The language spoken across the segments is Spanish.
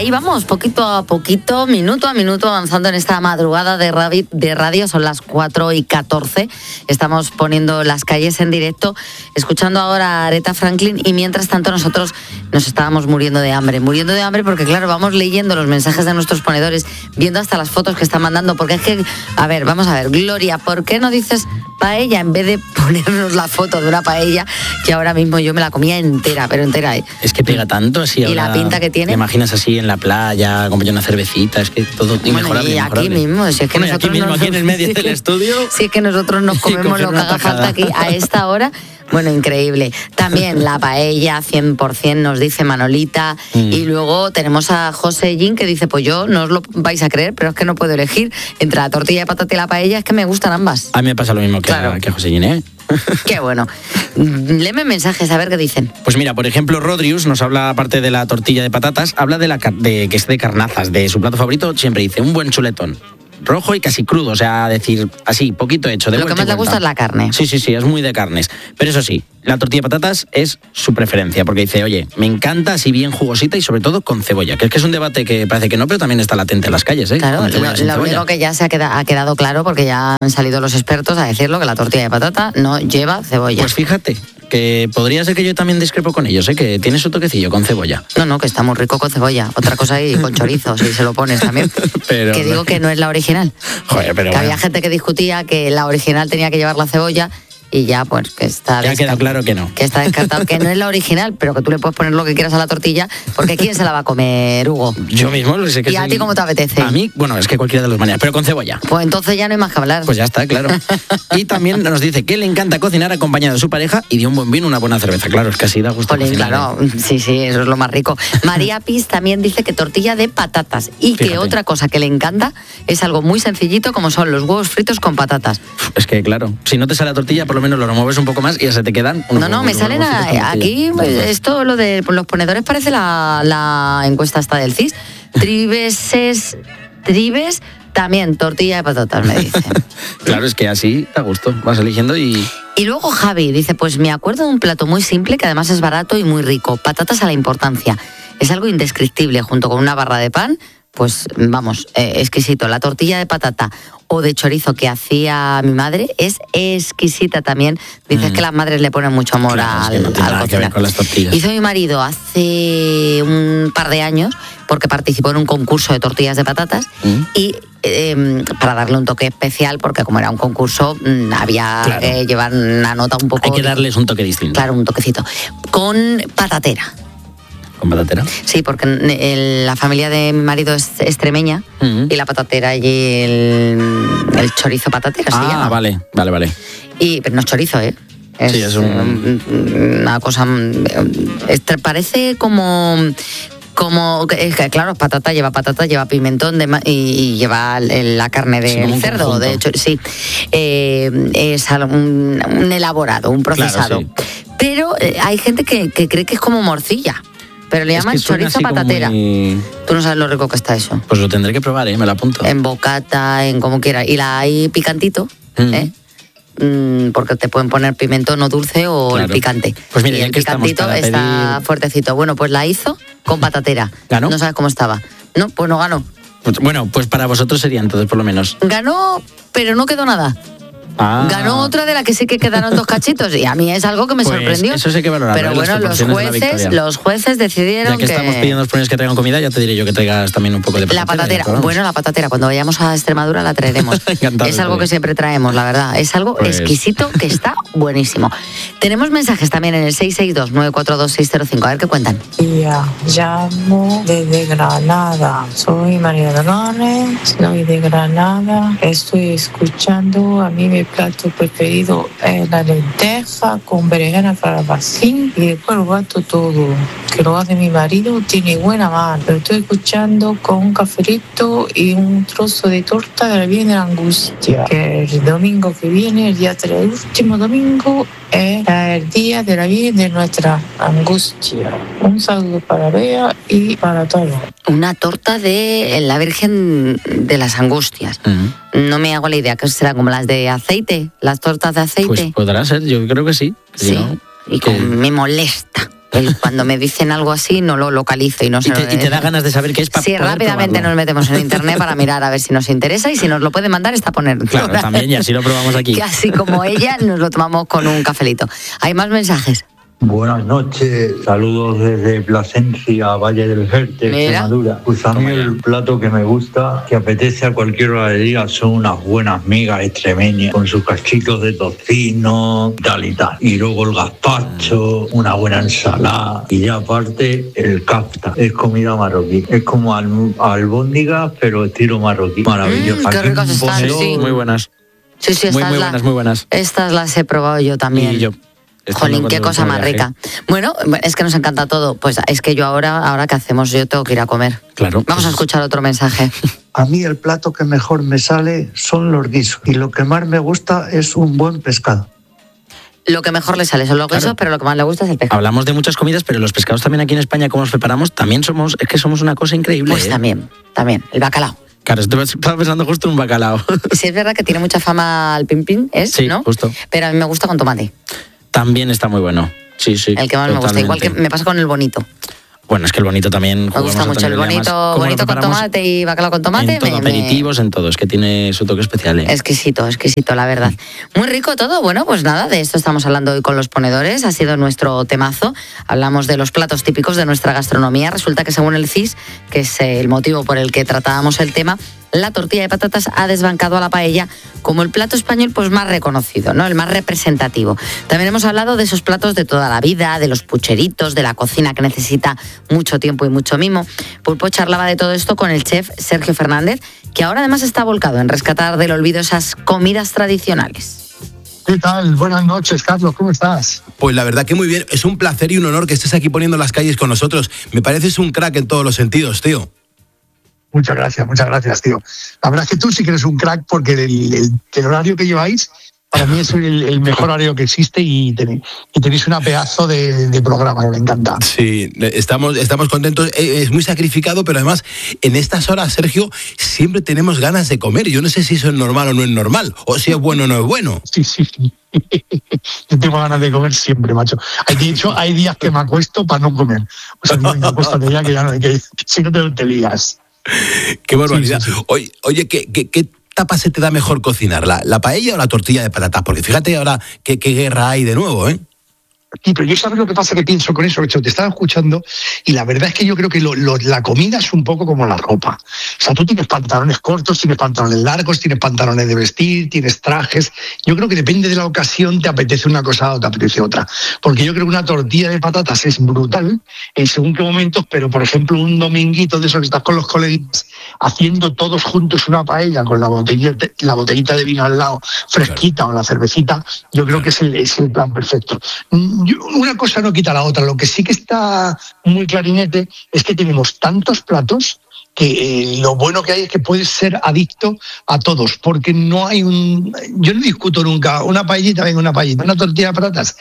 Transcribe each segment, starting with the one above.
ahí vamos, poquito a poquito, minuto a minuto, avanzando en esta madrugada de radio. Son las 4:14. Estamos poniendo las calles en directo, escuchando ahora a Aretha Franklin, y mientras tanto nosotros nos estábamos muriendo de hambre porque claro, vamos leyendo los mensajes de nuestros ponedores, viendo hasta las fotos que están mandando, porque es que, vamos a ver, Gloria, ¿por qué no dices paella en vez de ponernos la foto de una paella que ahora mismo yo me la comía entera, pero entera? Es que pega tanto así. Y la pinta que tiene. Te imaginas así en la playa, acompañando una cervecita, es que todo inmejorable. Y aquí mismo, si es que nosotros aquí en el medio del estudio. Si es que nosotros nos comemos lo que haga falta aquí a esta hora. Bueno, increíble. También la paella, 100%, nos dice Manolita. Y luego tenemos a José Gin, que dice, pues yo, no os lo vais a creer, pero es que no puedo elegir entre la tortilla de patata y la paella, es que me gustan ambas. A mí me pasa lo mismo que a José Gin, ¿eh? Qué bueno. Léeme mensajes, a ver qué dicen. Pues mira, por ejemplo, Rodrius nos habla, aparte de la tortilla de patatas, habla de que es de carnazas, de su plato favorito, siempre dice, un buen chuletón. Rojo y casi crudo, o sea, decir así, poquito hecho. Lo que más le gusta es la carne. Sí, es muy de carnes. Pero eso sí, la tortilla de patatas es su preferencia, porque dice, oye, me encanta así bien jugosita y sobre todo con cebolla, que es un debate que parece que no, pero también está latente en las calles, ¿eh? Claro, lo único que ya ha quedado claro, porque ya han salido los expertos a decirlo, que la tortilla de patata no lleva cebolla. Pues fíjate, que podría ser que yo también discrepo con ellos, que tiene su toquecillo con cebolla. No, que está muy rico con cebolla. Otra cosa y con chorizo, si se lo pones también. Pero que digo que no es la original. Joder, pero que había gente que discutía que la original tenía que llevar la cebolla, y ya pues que está ya queda claro que no. Que está descartado, que no es la original, pero que tú le puedes poner lo que quieras a la tortilla, porque ¿quién se la va a comer, Hugo? Yo mismo lo sé que ¿Y a ti cómo te apetece? A mí, bueno, es que cualquiera de las maneras, pero con cebolla. Pues entonces ya no hay más que hablar. Pues ya está, claro. Y también nos dice que le encanta cocinar acompañado de su pareja y de un buen vino, una buena cerveza. Claro, es que así da gusto cocinar. Claro, sí, eso es lo más rico. María Piz también dice que tortilla de patatas, y que otra cosa que le encanta es algo muy sencillito, como son los huevos fritos con patatas. Es que claro, si no te sale la tortilla, por lo menos lo remueves un poco más y ya se te quedan. No, me salen aquí, esto, lo de los ponedores parece la encuesta esta del CIS. Tribes, también tortilla de patatas, me dicen. Claro, es que así da gusto, vas eligiendo y... Y luego Javi dice, pues me acuerdo de un plato muy simple que además es barato y muy rico, patatas a la importancia. Es algo indescriptible, junto con una barra de pan, pues vamos, exquisito. La tortilla de patata o de chorizo que hacía mi madre es exquisita también. Dices que las madres le ponen mucho amor al cocinar. Con las tortillas. Hizo mi marido hace un par de años, porque participó en un concurso de tortillas de patatas, y para darle un toque especial, porque como era un concurso, había que llevar una nota un poco... Hay que darles un toque distinto. Claro, un toquecito. Con patatera. ¿Con patatera? Sí, porque la familia de mi marido es extremeña, y la patatera y el chorizo patatera se llama. Vale. Pero no es chorizo, ¿eh? Es una cosa... parece como claro, lleva patata, lleva pimentón y lleva la carne del cerdo, conjunto. De hecho, sí. Es un elaborado, un procesado. Claro, sí. Pero hay gente que cree que es como morcilla. Pero le llaman chorizo patatera. Tú no sabes lo rico que está eso. Pues lo tendré que probar, me lo apunto. En bocata, en como quiera. Y la hay picantito, porque te pueden poner pimentón o dulce o el picante. Pues mira, y el picantito está fuertecito. Bueno, pues la hizo con patatera. ¿Ganó? No sabes cómo estaba. No, pues no ganó. Pues para vosotros sería entonces, por lo menos. Ganó, pero no quedó nada. Ganó otra de la que sí que quedaron 2 cachitos, y a mí es algo que me sorprendió. Eso sí que valorarlo. Pero bueno, los jueces decidieron que estamos pidiendo a los ponedores que traigan comida, ya te diré yo que traigas también un poco de patatera. La patatera. Bueno, la patatera, cuando vayamos a Extremadura la traeremos. Es algo que siempre traemos, la verdad. Es algo exquisito, que está buenísimo. Tenemos mensajes también en el 662-942-605. A ver qué cuentan. Llamo desde Granada. Soy María Dolores, soy de Granada. Estoy escuchando, a mí mi plato preferido es la lenteja con berenjena calabacín, y después lo bato todo, que lo hace mi marido, tiene buena mano. Pero estoy escuchando con un cafelito y un trozo de torta de la Virgen de la Angustia, que el domingo que viene, el día 3, el último domingo, es el día de la Virgen de nuestra Angustia. Un saludo para Bea y para todos. Una torta de la Virgen de las Angustias. No me hago la idea, que serán como las de aceite, las tortas de aceite. Pues podrá ser, yo creo que sí. Sí, me molesta. Cuando me dicen algo así no lo localizo y no sé. Y te da ganas de saber qué es para Sí, poder rápidamente probarlo. nos metemos en internet para mirar a ver si nos interesa y si nos lo puede mandar está poner. Claro, también, y así lo probamos aquí. Que así como ella nos lo tomamos con un cafelito. Hay más mensajes. Buenas noches, saludos desde Plasencia, Valle del Jerte, Extremadura. Pues a mí el plato que me gusta, que apetece a cualquier hora del día, son unas buenas migas extremeñas, con sus cachitos de tocino, tal y tal. Y luego el gazpacho, una buena ensalada, y ya aparte el kafta, es comida marroquí. Es como albóndigas, pero estilo marroquí. Maravilloso. Qué ricas están, sí. Muy buenas. Sí, Muy buenas. Estas las he probado yo también. Y yo. Jolín, qué cosa más rica. Bueno, es que nos encanta todo. Pues es que yo ahora ¿qué hacemos? Yo tengo que ir a comer. Claro. Vamos a escuchar otro mensaje. A mí el plato que mejor me sale son los guisos. Y lo que más me gusta es un buen pescado. Lo que mejor le sale son los guisos, pero lo que más le gusta es el pescado. Hablamos de muchas comidas, pero los pescados también aquí en España, ¿cómo los preparamos? También somos una cosa increíble. Pues también, el bacalao. Claro, estaba pensando justo en un bacalao. Sí, es verdad que tiene mucha fama el pimpín, sí, ¿no? Justo. Pero a mí me gusta con tomate. También está muy bueno. Sí. El que más me gusta, igual que me pasa con el bonito. Bueno, es que el bonito también... Me gusta mucho el bonito con tomate y bacalao con tomate. En todo, aperitivos, en todo, es que tiene su toque especial. Exquisito, la verdad. Muy rico todo. Bueno, pues nada, de esto estamos hablando hoy con los ponedores, ha sido nuestro temazo. Hablamos de los platos típicos de nuestra gastronomía. Resulta que según el CIS, que es el motivo por el que tratábamos el tema, la tortilla de patatas ha desbancado a la paella como el plato español pues más reconocido, ¿no? El más representativo. También hemos hablado de esos platos de toda la vida, de los pucheritos, de la cocina que necesita mucho tiempo y mucho mimo. Pulpo charlaba de todo esto con el chef Sergio Fernández, que ahora además está volcado en rescatar del olvido esas comidas tradicionales. ¿Qué tal? Buenas noches, Carlos, ¿cómo estás? Pues la verdad que muy bien, es un placer y un honor que estés aquí poniendo las calles con nosotros. Me pareces un crack en todos los sentidos, tío. Muchas gracias, tío. La verdad es que tú sí que eres un crack porque el horario que lleváis para mí es el mejor horario que existe y tenéis una pedazo de programa que me encanta. Sí, estamos contentos. Es muy sacrificado, pero además en estas horas, Sergio, siempre tenemos ganas de comer. Yo no sé si eso es normal o no es normal, o si es bueno o no es bueno. Sí. Yo tengo ganas de comer siempre, macho. De hecho, hay días que me acuesto para no comer. O sea, me acuesto de día que si no te lías. Qué barbaridad. Sí. Oye, ¿qué tapa se te da mejor cocinar? ¿La paella o la tortilla de patatas? Porque fíjate ahora qué guerra hay de nuevo, ¿eh? Sí, pero yo sabes lo que pasa que pienso con eso, te estaba escuchando y la verdad es que yo creo que la comida es un poco como la ropa. O sea, tú tienes pantalones cortos, tienes pantalones largos, tienes pantalones de vestir, tienes trajes. Yo creo que depende de la ocasión te apetece una cosa o te apetece otra. Porque yo creo que una tortilla de patatas es brutal en según qué momentos, pero por ejemplo un dominguito de esos que estás con los colegas haciendo todos juntos una paella con la botellita de vino al lado, fresquita, o la cervecita, yo creo que es el plan perfecto. Una cosa no quita la otra. Lo que sí que está muy clarinete es que tenemos tantos platos que lo bueno que hay es que puedes ser adicto a todos, porque no hay yo no discuto nunca, una paellita, venga, una paellita, una tortilla de patatas,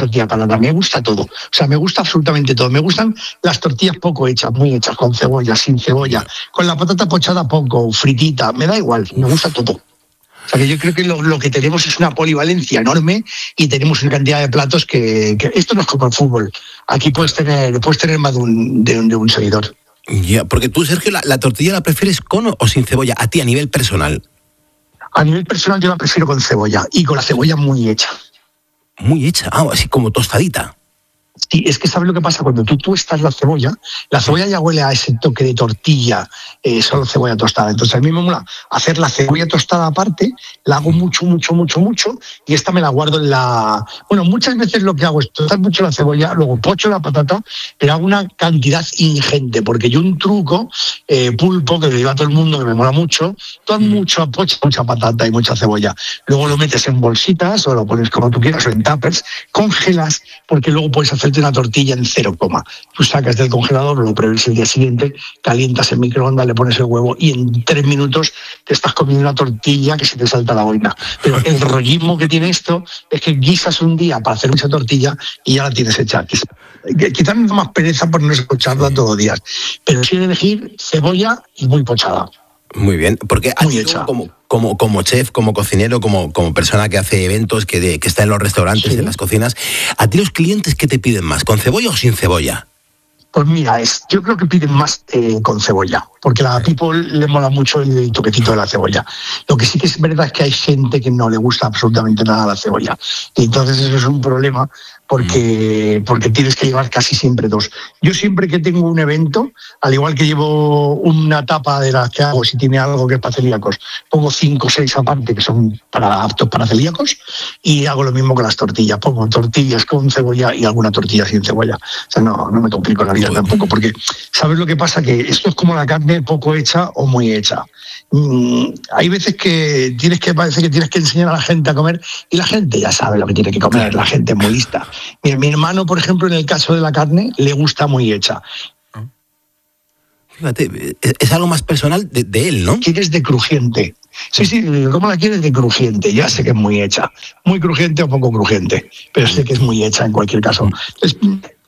me gusta todo, o sea, me gusta absolutamente todo, me gustan las tortillas poco hechas, muy hechas, con cebolla, sin cebolla, con la patata pochada poco, fritita, me da igual, me gusta todo. O sea, que yo creo que lo que tenemos es una polivalencia enorme y tenemos una cantidad de platos que esto no es como el fútbol. Aquí puedes tener más de un seguidor. Ya, porque tú, Sergio, la tortilla la prefieres con o sin cebolla, a ti a nivel personal. A nivel personal yo la prefiero con cebolla y con la cebolla muy hecha. Muy hecha, así como tostadita. Sí, es que ¿sabes lo que pasa? Cuando tú tuestas la cebolla ya huele a ese toque de tortilla, solo cebolla tostada. Entonces a mí me mola hacer la cebolla tostada aparte, la hago mucho, y esta me la guardo en la... Bueno, muchas veces lo que hago es tostar mucho la cebolla, luego pocho la patata, pero hago una cantidad ingente, porque yo un truco, pulpo, que le digo a todo el mundo que me mola mucho, tú haz mucha patata y mucha cebolla. Luego lo metes en bolsitas o lo pones como tú quieras o en tuppers, congelas, porque luego puedes hacerte una tortilla en 0, tú sacas del congelador, lo pruebas el día siguiente, calientas en microondas, le pones el huevo y en 3 minutos te estás comiendo una tortilla que se te salta la boina. Pero el rollismo que tiene esto es que guisas un día para hacer mucha tortilla y ya la tienes hecha. Quizás me da más pereza por no escucharla todos los días, pero sí elegir cebolla y muy pochada. Muy bien, porque muy hecha. Como chef, como cocinero, como persona que hace eventos, que está en los restaurantes, en las cocinas, ¿a ti los clientes qué te piden más, con cebolla o sin cebolla? Pues mira, yo creo que piden más con cebolla, porque a la people le mola mucho el toquecito de la cebolla. Lo que sí que es verdad es que hay gente que no le gusta absolutamente nada la cebolla. Y entonces eso es un problema porque tienes que llevar casi siempre 2. Yo siempre que tengo un evento, al igual que llevo una tapa de las que hago, si tiene algo que es para celíacos, pongo 5 o 6 aparte que son aptos para celíacos, y hago lo mismo con las tortillas. Pongo tortillas con cebolla y alguna tortilla sin cebolla. O sea, no me complico la vida tampoco, porque ¿sabes lo que pasa? Que esto es como la carne poco hecha o muy hecha. Hay veces que parece que tienes que enseñar a la gente a comer y la gente ya sabe lo que tiene que comer, la gente es muy lista. Mira, mi hermano, por ejemplo, en el caso de la carne, le gusta muy hecha. Fíjate, es algo más personal de él, ¿no? ¿Quieres de crujiente? Sí, ¿cómo la quieres de crujiente? Ya sé que es muy hecha. Muy crujiente o poco crujiente, pero sé que es muy hecha en cualquier caso. Entonces,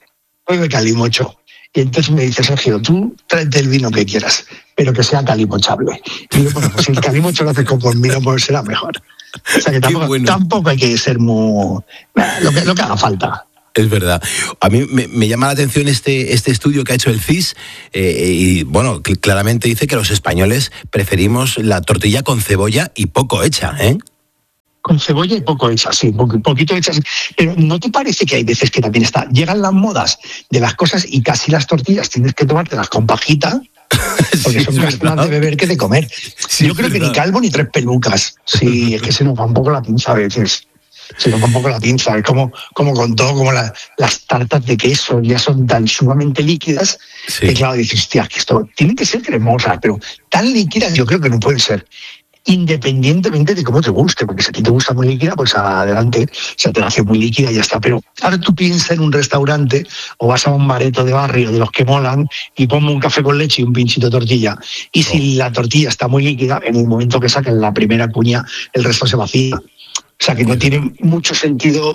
de calimocho. Y entonces me dice, Sergio, tú tráete el vino que quieras, pero que sea calimochable. Y yo, bueno, pues si el calimocho lo haces con vino, pues será mejor. O sea que tampoco hay que ser muy... Lo que haga falta. Es verdad. A mí me llama la atención este estudio que ha hecho el CIS y, bueno, claramente dice que los españoles preferimos la tortilla con cebolla y poco hecha, ¿eh? Con cebolla y poco hecha, sí, poquito hecha. Pero ¿no te parece que hay veces que también llegan las modas de las cosas y casi las tortillas tienes que tomártelas con pajita? Porque son más de beber que de comer. Sí, yo creo que ni calvo ni 3 pelucas. Sí, es que se nos va un poco la pinza a veces. Se nos va un poco la pinza. Es como con todo, como las tartas de queso ya son tan sumamente líquidas que claro, dices, hostia, que esto tiene que ser cremosa, pero tan líquidas yo creo que no pueden ser. Independientemente de cómo te guste, porque si a ti te gusta muy líquida, pues adelante, se te hace muy líquida y ya está. Pero ahora tú piensas en un restaurante o vas a un bareto de barrio de los que molan y ponme un café con leche y un pinchito de tortilla. Y si la tortilla está muy líquida, en el momento que saquen la primera cuña, el resto se vacía. O sea que no tiene mucho sentido,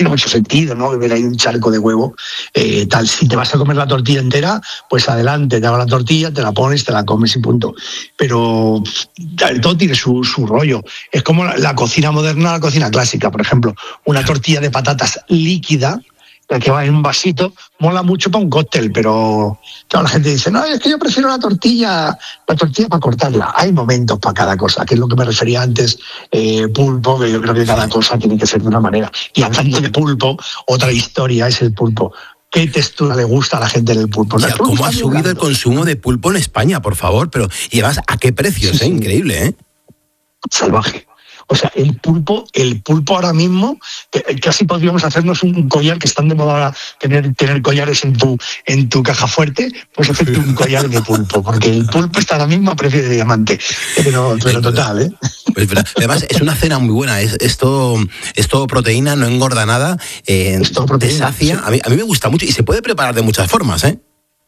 ¿no? Beber ahí un charco de huevo. Si te vas a comer la tortilla entera, pues adelante, te hago la tortilla, te la pones, te la comes y punto. Pero todo tiene su rollo. Es como la cocina moderna, la cocina clásica. Por ejemplo, una tortilla de patatas líquida, la que va en un vasito, mola mucho para un cóctel, pero claro, la gente dice, no, es que yo prefiero la tortilla para cortarla. Hay momentos para cada cosa, que es lo que me refería antes, pulpo, que yo creo que cada cosa tiene que ser de una manera. Y hablando de pulpo, otra historia es el pulpo. ¿Qué textura le gusta a la gente del pulpo? Ya, ¿cómo ha subido el consumo de pulpo en España, por favor? Pero, y además, ¿a qué precios? Sí. Increíble, ¿eh? Salvaje. O sea, el pulpo ahora mismo, casi podríamos hacernos un collar, que están de moda ahora tener collares en tu caja fuerte, pues hacerte un collar de pulpo, porque el pulpo está ahora mismo a precio de diamante. Pero total, ¿eh? Pues, además, es una cena muy buena, es todo proteína, no engorda nada, es todo proteína, te sacia. Sí. A mí me gusta mucho y se puede preparar de muchas formas, ¿eh?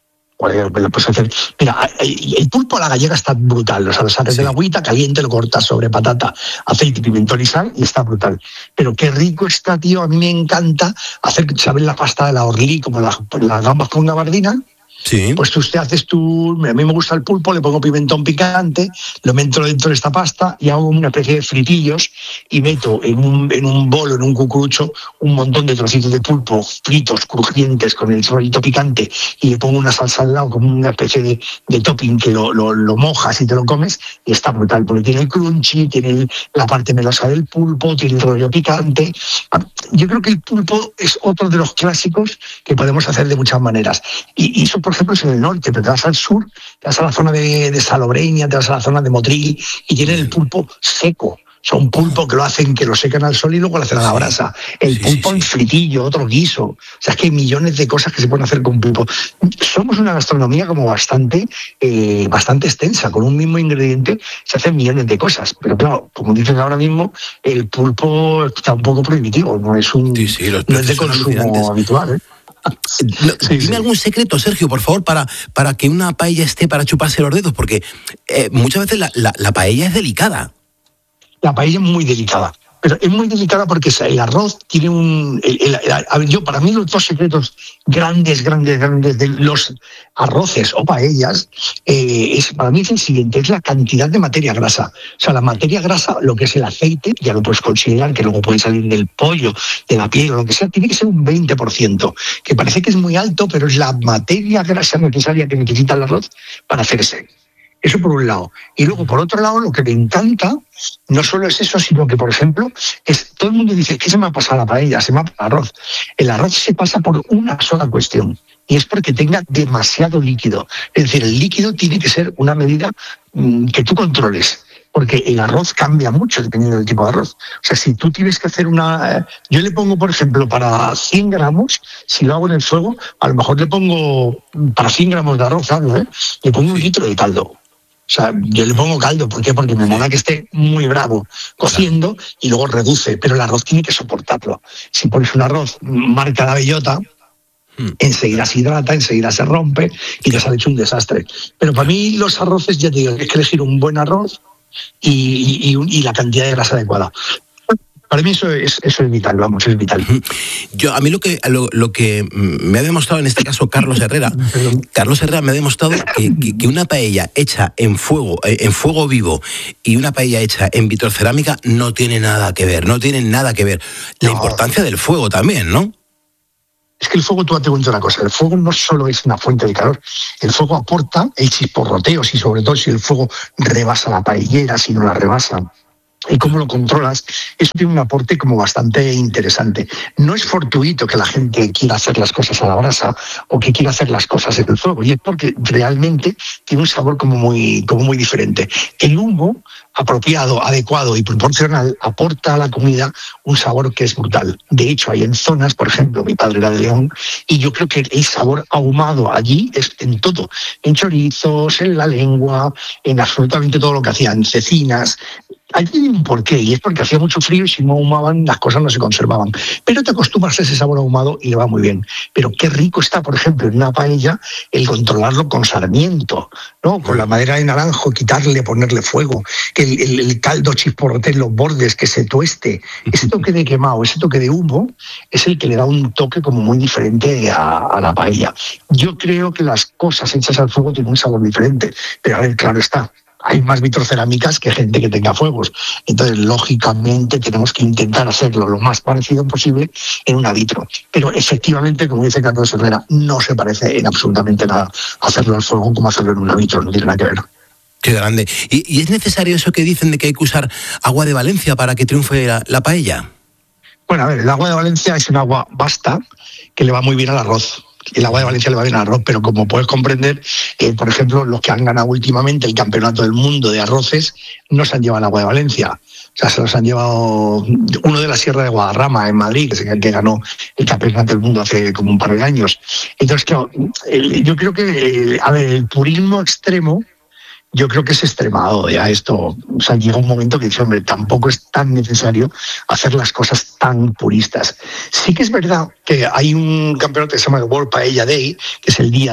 Mira, el pulpo a la gallega está brutal. O sea, lo sacas de la agüita caliente, lo cortas sobre patata, aceite, pimentón y sal y está brutal. Pero qué rico está, tío. A mí me encanta hacer, ¿sabes? La pasta de la orlí, como las gambas con gabardina. Sí. Pues tú haces a mí me gusta el pulpo, le pongo pimentón picante, lo meto dentro de esta pasta y hago una especie de fritillos y meto en un bolo, en un cucurucho, un montón de trocitos de pulpo fritos, crujientes, con el rollito picante, y le pongo una salsa al lado como una especie de topping que lo mojas y te lo comes, y está brutal, porque tiene el crunchy, tiene la parte melosa del pulpo, tiene el rollo picante. Yo creo que el pulpo es otro de los clásicos que podemos hacer de muchas maneras. Y eso, por ejemplo, es en el norte, pero te vas al sur, te vas a la zona de Salobreña, te vas a la zona de Motril y tienen el pulpo seco. O sea, un pulpo que lo secan al sol y luego lo hacen a la brasa. El pulpo en fritillo, otro guiso. O sea, es que hay millones de cosas que se pueden hacer con pulpo. Somos una gastronomía como bastante extensa. Con un mismo ingrediente se hacen millones de cosas. Pero claro, como dicen ahora mismo, el pulpo está un poco prohibitivo. No es no es de consumo habitual, ¿eh? Dime algún secreto, Sergio, por favor, para que una paella esté para chuparse los dedos, porque muchas veces la paella es delicada. La paella es muy delicada. Pero es muy delicada porque el arroz tiene para mí los dos secretos grandes de los arroces o paellas, para mí es el siguiente, es la cantidad de materia grasa. O sea, la materia grasa, lo que es el aceite, ya lo puedes considerar, que luego puede salir del pollo, de la piel o lo que sea, tiene que ser un 20%, que parece que es muy alto, pero es la materia grasa necesaria que necesita el arroz para hacerse. Eso por un lado. Y luego, por otro lado, lo que me encanta no solo es eso, sino que, por ejemplo, todo el mundo dice, ¿qué se me ha pasado la paella? Se me ha pasado el arroz. El arroz se pasa por una sola cuestión, y es porque tenga demasiado líquido. Es decir, el líquido tiene que ser una medida que tú controles, porque el arroz cambia mucho dependiendo del tipo de arroz. O sea, si tú tienes que hacer yo le pongo, por ejemplo, para 100 gramos, si lo hago en el fuego, a lo mejor le pongo, para 100 gramos de arroz, ¿sabes? Le pongo 1 litro de caldo. O sea, yo le pongo caldo, ¿por qué? Porque me mola que esté muy bravo cociendo y luego reduce, pero el arroz tiene que soportarlo. Si pones un arroz marca la bellota, enseguida se hidrata, enseguida se rompe y te sale hecho un desastre. Pero para mí los arroces, ya te digo, hay que elegir un buen arroz y la cantidad de grasa adecuada. Para mí eso es vital, vamos, es vital. A mí lo que me ha demostrado en este caso Carlos Herrera me ha demostrado que una paella hecha en fuego vivo y una paella hecha en vitrocerámica no tienen nada que ver. La importancia del fuego también, ¿no? Es que el fuego, tú te cuento una cosa, el fuego no solo es una fuente de calor, el fuego aporta el chisporroteo, y sobre todo si el fuego rebasa la paellera, si no la rebasa. Y cómo lo controlas, eso tiene un aporte como bastante interesante. No es fortuito que la gente quiera hacer las cosas a la brasa o que quiera hacer las cosas en el fuego, y es porque realmente tiene un sabor como muy diferente. El humo apropiado, adecuado y proporcional aporta a la comida un sabor que es brutal. De hecho, hay en zonas, por ejemplo, mi padre era de León, y yo creo que el sabor ahumado allí es en todo, en chorizos, en la lengua, en absolutamente todo lo que hacían, cecinas. Allí tiene un porqué, y es porque hacía mucho frío y si no ahumaban las cosas no se conservaban. Pero te acostumbras a ese sabor ahumado y le va muy bien. Pero qué rico está, por ejemplo, en una paella el controlarlo con sarmiento, ¿no? Con la madera de naranjo, ponerle fuego, que el caldo chisporrote en los bordes, que se tueste. Ese toque de quemado, ese toque de humo es el que le da un toque como muy diferente a la paella. Yo creo que las cosas hechas al fuego tienen un sabor diferente, pero a ver, claro está, hay más vitrocerámicas que gente que tenga fuegos. Entonces, lógicamente, tenemos que intentar hacerlo lo más parecido posible en una vitro. Pero efectivamente, como dice Carlos Herrera, no se parece en absolutamente nada hacerlo al fuego como hacerlo en una vitro, no tiene nada que ver. Qué grande. ¿Y es necesario eso que dicen de que hay que usar agua de Valencia para que triunfe la paella? Bueno, a ver, el agua de Valencia es un agua basta que le va muy bien al arroz. El agua de Valencia le va bien al arroz, pero como puedes comprender, por ejemplo, los que han ganado últimamente el campeonato del mundo de arroces no se han llevado el agua de Valencia. O sea, se los han llevado uno de la Sierra de Guadarrama, en Madrid, que ganó el campeonato del mundo hace como un par de años. Entonces, claro, yo creo que, el purismo extremo, yo creo que es extremado ya esto. O sea, llega un momento que dice, hombre, tampoco es tan necesario hacer las cosas tan puristas. Sí que es verdad que hay un campeonato que se llama el World Paella Day, que es el día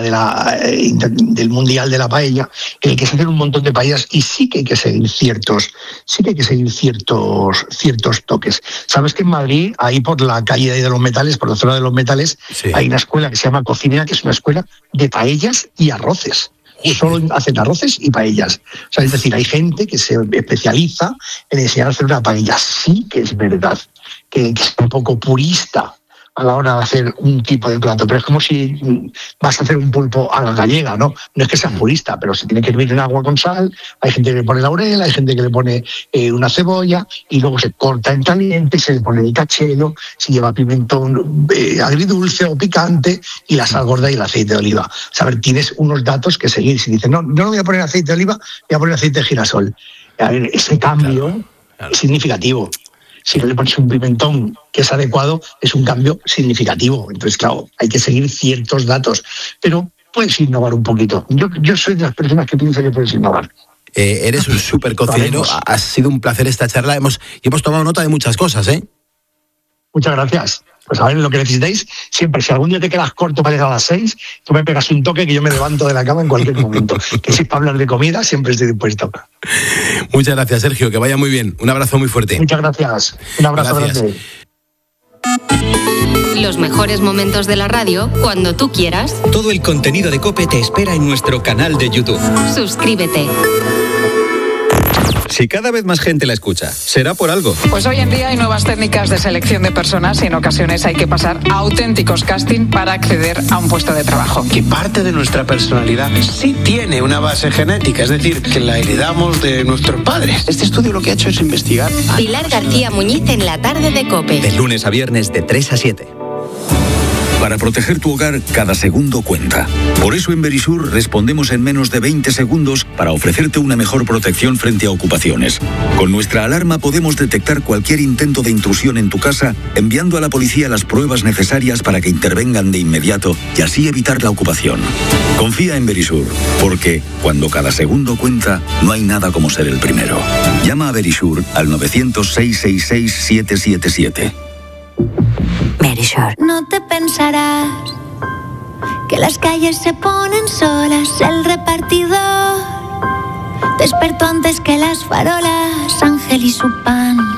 del Mundial de la Paella, en el que se hacen un montón de paellas y sí que hay que seguir ciertos toques. Sabes que en Madrid, ahí por la calle de los Metales, por la zona de los Metales, sí, hay una escuela que se llama Cocinera, que es una escuela de paellas y arroces. Solo hacen arroces y paellas. O sea, es decir, hay gente que se especializa en enseñar a hacer una paella. Sí que es verdad que es un poco purista a la hora de hacer un tipo de plato, pero es como si vas a hacer un pulpo a la gallega, ¿no? No es que sea purista, pero se tiene que hervir en agua con sal, hay gente que le pone laurel, hay gente que le pone una cebolla y luego se corta en caliente, se le pone el cachelo, se lleva pimentón agridulce o picante y la sal gorda y el aceite de oliva. O sea, a ver, tienes unos datos que seguir. Si dices, no voy a poner aceite de oliva, voy a poner aceite de girasol. A ver, ese cambio es significativo. Si no le pones un pimentón que es adecuado, es un cambio significativo. Entonces, claro, hay que seguir ciertos datos, pero puedes innovar un poquito. Yo soy de las personas que piensan que puedes innovar. Eres un súper cocinero, ha sido un placer esta charla. Hemos tomado nota de muchas cosas, ¿eh? Muchas gracias. Pues a ver, lo que necesitéis, siempre, si algún día te quedas corto para llegar a las 6, tú me pegas un toque que yo me levanto de la cama en cualquier momento. Que si es para hablar de comida, siempre estoy dispuesto. Muchas gracias, Sergio, que vaya muy bien. Un abrazo muy fuerte. Muchas gracias. Un abrazo grande. Los mejores momentos de la radio cuando tú quieras. Todo el contenido de COPE te espera en nuestro canal de YouTube. Suscríbete. Si cada vez más gente la escucha, será por algo. Pues hoy en día hay nuevas técnicas de selección de personas y en ocasiones hay que pasar a auténticos casting para acceder a un puesto de trabajo. Que parte de nuestra personalidad sí tiene una base genética, es decir, que la heredamos de nuestros padres. Este estudio lo que ha hecho es investigar. Pilar García Muñiz en la tarde de COPE. De lunes a viernes de 3 a 7. Para proteger tu hogar, cada segundo cuenta. Por eso en Verisur respondemos en menos de 20 segundos para ofrecerte una mejor protección frente a ocupaciones. Con nuestra alarma podemos detectar cualquier intento de intrusión en tu casa, enviando a la policía las pruebas necesarias para que intervengan de inmediato y así evitar la ocupación. Confía en Verisur, porque cuando cada segundo cuenta, no hay nada como ser el primero. Llama a Verisur al 900-666-777. Verisur. No te pensarás que las calles se ponen solas. El repartidor despertó antes que las farolas. Ángel y su pan